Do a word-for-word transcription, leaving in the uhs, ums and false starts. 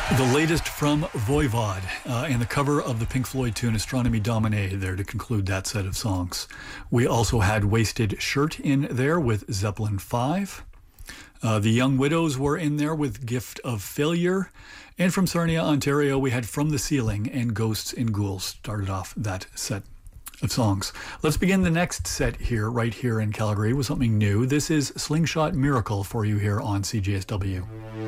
The latest from Voivod, uh, and the cover of the Pink Floyd tune Astronomy Domine there to conclude that set of songs. We also had Wasted Shirt in there with Zeppelin five. Uh, the Young Widows were in there with Gift of Failure. And from Sarnia, Ontario, we had From the Ceiling and Ghosts and Ghouls started off that set of songs. Let's begin the next set here, right here in Calgary, with something new. This is Slingshot Miracle for you here on C J S W.